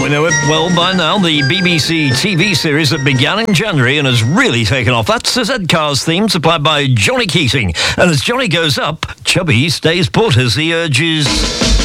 Don't we know it well by now? The BBC TV series that began in January and has really taken off. That's the Z-Cars theme supplied by Johnny Keating. And as Johnny goes up, Chubby stays put as he urges...